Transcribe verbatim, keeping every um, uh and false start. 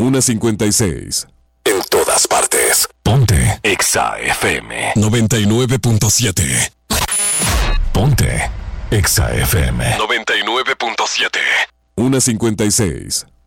una cincuenta y seis. En todas partes. Ponte Exa F M noventa y nueve punto siete. Ponte Exa F M noventa y nueve punto siete. una cincuenta y seis.